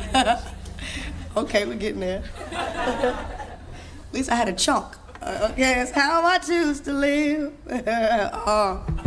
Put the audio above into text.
Okay, we're getting there. At least I had a chunk. Okay, that's how I choose to live.